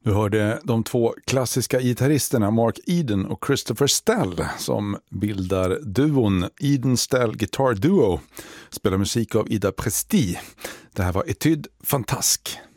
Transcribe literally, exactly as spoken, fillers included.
Du hörde de två klassiska gitarristerna Mark Eden och Christopher Stell som bildar duon Eden Stell Guitar Duo. Spelar musik av Ida Presti. Det här var Etude Fantasque.